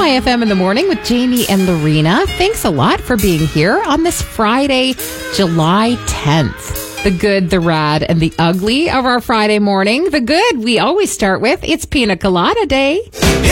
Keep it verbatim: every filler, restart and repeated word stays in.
My F M in the Morning with Jamie and Lorena. Thanks a lot for being here on this Friday, July tenth. The good, the rad, and the ugly of our Friday morning. The good we always start with, it's Pina Colada Day.